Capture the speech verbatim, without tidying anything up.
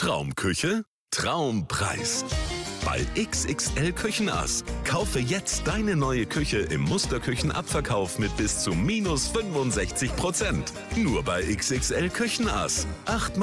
Traumküche, Traumpreis. Bei X X L Küchenass. Kaufe jetzt deine neue Küche im Musterküchenabverkauf mit bis zu minus fünfundsechzig Prozent. Nur bei X X L Küchenass. Acht